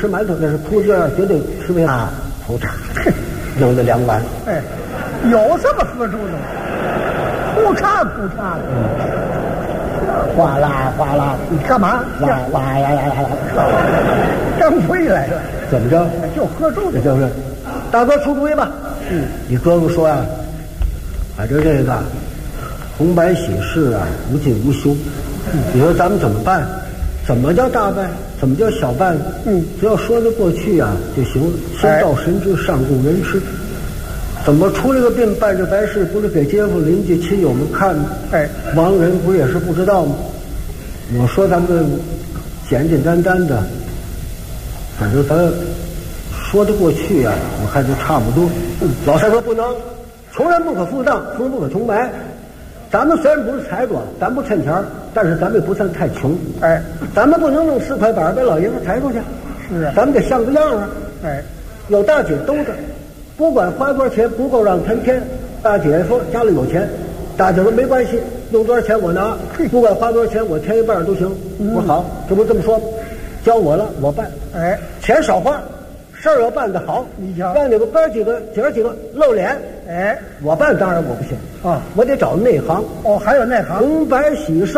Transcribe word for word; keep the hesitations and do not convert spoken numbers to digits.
吃馒头，那是铺这绝对吃为啊铺茶，弄了两碗。 哎，有这么喝出的吗？铺茶铺茶的， 嗯，哗啦哗啦， 你干嘛？ 哇哇呀呀呀呀！ 张飞来了， 怎么着？ 就喝住的， 这就是，大哥出主意吧。嗯，你哥哥说呀、啊，反正这个红白喜事啊，无尽无休。嗯，你说咱们怎么办？怎么叫大办？怎么叫小办？ 嗯， 只要说得过去啊就行了。先到神知，上供人吃。怎么出这个病办这白事，不是给街坊邻居亲友们看吗？ 哎， 亡人不也是不知道吗？我说咱们简简单单的，反正咱说得过去呀、啊，我看就差不多。嗯，老三说不能，穷人不可付账，穷人不可穷埋。咱们虽然不是财主，咱不趁钱，但是咱们也不算太穷。 哎， 咱们不能弄四块板把老爷子抬出去。 是啊， 咱们得像个样啊。 哎， 有大姐兜着，不管花多少钱不够让谈天。大姐说家里有钱，大姐说没关系，用多少钱我拿，不管花多少钱我添一半都行。嗯、我说好，这不这么说吗？交我了我办。 哎， 钱少花，事儿要办得好。 你瞧， 办你们哥几个姐儿几个露脸。 哎， 我办当然我不行啊， 我得找内行。 哦，还有内行， 红白喜寿。